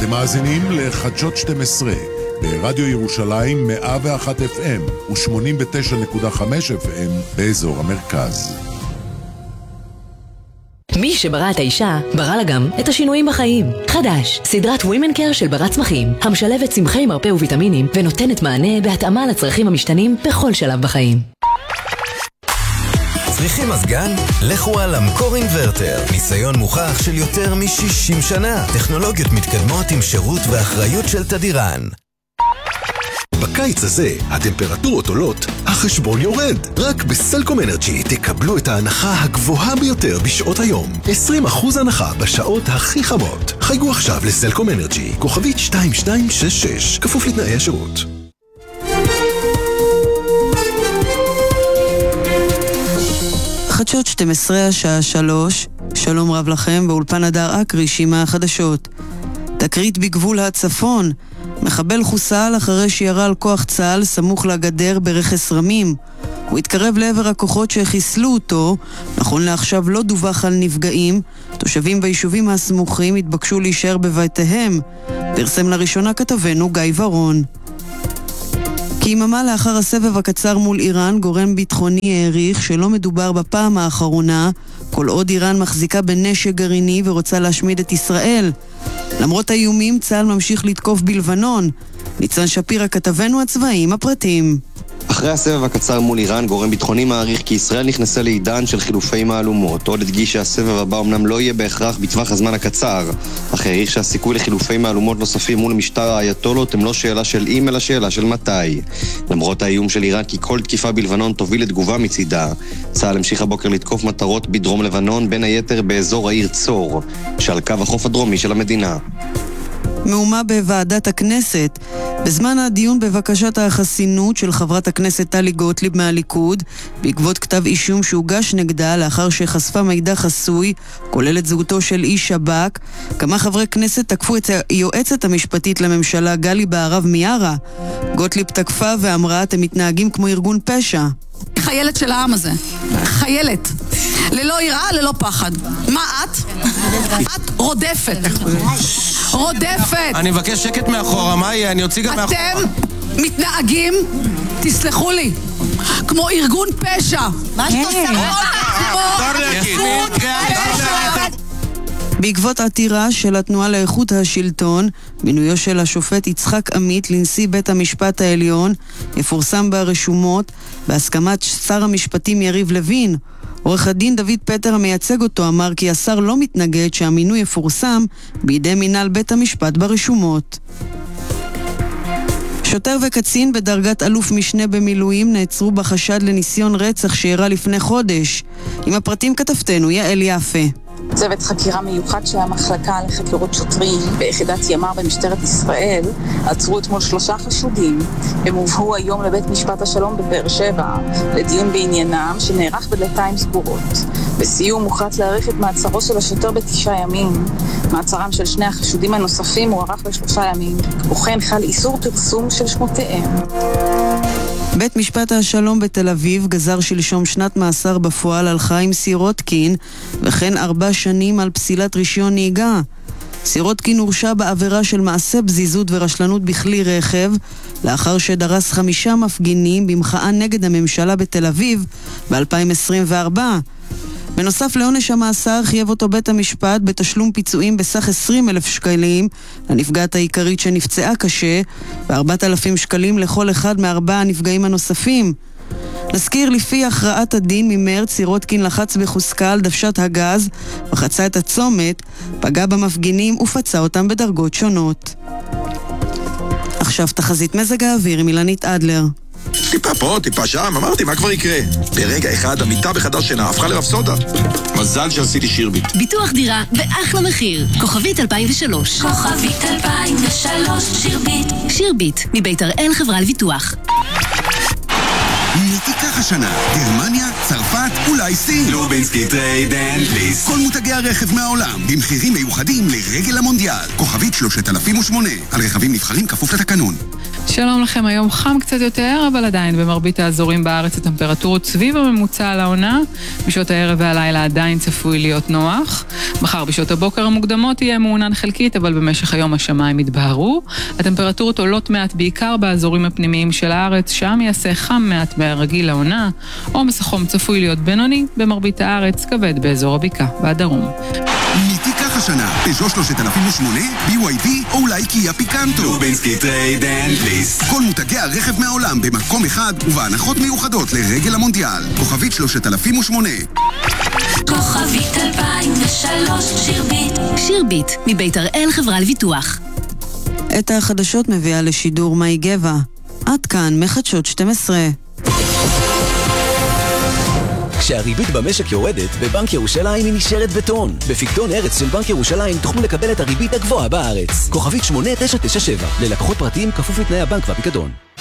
אתם מאזינים לחדשות 12 ברדיו ירושלים 101 FM ו-89.5 FM באזור המרכז. מי שברא את האישה, ברא לה גם את השינויים בחיים. חדש, סדרת Women Care של ברת צמחים, המשלבת צמחי מרפא וויטמינים ונותנת מענה בהתאמה לצרכים המשתנים בכל שלב בחיים. צריכים מזגן? לכו על המקור אינברטר. ניסיון מוכח של יותר מ-60 שנה. טכנולוגיות מתקדמות עם שירות ואחריות של תדירן. בקיץ הזה הטמפרטורות עולות, החשבון יורד. רק בסלקום אנרג'י תקבלו את ההנחה הגבוהה ביותר בשעות היום. 20% הנחה בשעות הכי חמות. חייגו עכשיו לסלקום אנרג'י, כוכבית 2266, כפוף לתנאי השירות. חדשות 12 השעה 3. שלום רב לכם, באולפן הדר אקרי שימה החדשות. תקרית בגבול הצפון. מחבל חוסל אחרי שירה על כוח צה"ל סמוך לגדר ברכס רמים. הוא התקרב לעבר הכוחות שהחיסלו אותו. נכון לעכשיו לא דווח על נפגעים. תושבים ביישובים הסמוכים התבקשו להישאר בביתיהם. פרסם לראשונה כתבנו גיא ורון. כיממה לאחר הסבב הקצר מול איראן, גורם ביטחוני העריך שלא מדובר בפעם האחרונה, כל עוד איראן מחזיקה בנשק גרעיני ורוצה להשמיד את ישראל. למרות האיומים, צה"ל ממשיך לתקוף בלבנון. ניצן שפירא כתבנו הצבאיים הפרטים. אחרי הסבב הקצר מול איראן, גורם ביטחוני מעריך כי ישראל נכנסה לעידן של חילופי מהלומות. עוד הדגיש שהסבב הבא אמנם לא יהיה בהכרח בטווח הזמן הקצר, אך העריך שהסיכוי לחילופי מהלומות נוספים מול משטר האייתולות הם לא שאלה של אם אלא שאלה של מתי. למרות האיום של איראן כי כל תקיפה בלבנון תוביל לתגובה מצידה, צה"ל המשיך הבוקר לתקוף מטרות בדרום לבנון, בין היתר באזור העיר צור, שעל קו החוף הדרומי של המדינה. מהומה בוועדת הכנסת. בזמן הדיון בבקשת החסינות של חברת הכנסת טלי גוטליב מהליכוד, בעקבות כתב אישום שהוגש נגדה לאחר שחשפה מידע חסוי, כולל את זהותו של איש שב"כ, כמה חברי כנסת תקפו את היועצת המשפטית לממשלה גלי בהרב מיארה. גוטליב תקפה ואמרה, אתם מתנהגים כמו ארגון פשע. חיילת של העם הזה. חיילת. ללא יראה, ללא פחד. מה את? את רודפת. רודפת. אני מבקש שקט מאחורה, מה יהיה? אני אוציא גם מאחורה. אתם מתנהגים, תסלחו לי, כמו ארגון פשע. מה שאתה עושה? כמו ארגון פשע. בעקבות עתירה של התנועה לאיכות השלטון, מינויו של השופט יצחק עמית לנשיא בית המשפט העליון יפורסם ברשומות בהסכמת שר המשפטים יריב לוין. עורך הדין דוד פטר המייצג אותו אמר כי השר לא מתנגד שהמינוי יפורסם בידי מינהל בית המשפט ברשומות. שוטר וקצין בדרגת אלוף משנה במילואים נעצרו בחשד לניסיון רצח שאירע לפני חודש. עם הפרטים כתבתנו יעל יפה. צוות חקירה מיוחד של המחלקה לחקירות שוטרים ביחידת ימ"ר במשטרת ישראל עצרו אתמול 3 חשודים. הם הובאו היום לבית משפט השלום בבאר שבע לדיון בעניינם שנערך בדלתיים סגורות. בסיום הוחלט להאריך את מעצרו של השוטר ב9 ימים. מעצרם של 2 החשודים הנוספים הוארך ב3 ימים. וכן חל איסור פרסום של שמותיהם. בית משפט השלום בתל אביב גזר שלשום שנת מאסר בפועל על חיים סירוטקין וכן 4 שנים על פסילת רישיון נהיגה. סירוטקין הורשע בעבירה של מעשה בזיזות ורשלנות בכלי רכב לאחר שדרס 5 מפגינים במחאה נגד הממשלה בתל אביב ב-2024. בנוסף לעונש המאסר חייב אותו בית המשפט בתשלום פיצויים בסך 20,000 שקלים לנפגעת העיקרית שנפצעה קשה ו4,000 שקלים לכל אחד מ4 הנפגעים הנוספים. נזכיר, לפי הכרעת הדין ממרץ, סירוטקין לחץ בחוזקה על דוושת הגז וחצה את הצומת, פגע במפגינים ופצע אותם בדרגות שונות. עכשיו תחזית מזג האוויר עם אילנית אדלר. טיפה פה, טיפה שם, אמרתי, מה כבר יקרה? ברגע אחד המיטה בחדר שינה הפכה לרפסודה. מזל שעשיתי שירביט. ביטוח דירה באחלה מחיר. כוכבית 2003. כוכבית 2003, שירביט. שירביט, מבית הראל חברה לביטוח. מי תיקח השנה? גרמניה, צרפת, אולי סין? לובינסקי טרייד אנד ליסט. כל מותגי הרכב מהעולם, במחירים מיוחדים לרגל המונדיאל. כוכבית 3008, על רכבים נבחרים כפוף לתקנון. שלום לכם, היום חם קצת יותר, אבל עדיין במרבית האזורים בארץ הטמפרטורות סביב הממוצע על העונה. בשעות הערב והלילה עדיין צפוי להיות נוח. מחר בשעות הבוקר המוקדמות יהיה מעונן חלקית, אבל במשך היום השמיים יתבהרו. הטמפרטורות עולות מעט בעיקר באזורים הפנימיים של הארץ, שם יעשה חם מעט מהרגיל לעונה. עומס החום צפוי להיות בינוני במרבית הארץ, כבד באזור הבקעה והדרום. מי תיקח השנה? פז'ו 3008, BYD או אולי קיה פיקנטו? לובינסקי טרייד אנד ליסט. כל מותגי הרכב מהעולם במקום אחד ובהנחות מיוחדות לרגל המונדיאל. כוכבית 3008. כוכבית 2003 שירביט. שירביט, מבית הראל חברה לביטוח. את החדשות מביאה לשידור מאי גבע. עד כאן מחדשות 12. כשהריבית במשק יורדת, בבנק ירושלים היא נשארת בטון. בפקדון ארץ של בנק ירושלים תוכלו לקבל את הריבית הגבוהה בארץ. כוכבית 8997, ללקוחות פרטיים כפוף לתנאי הבנק והפיקדון.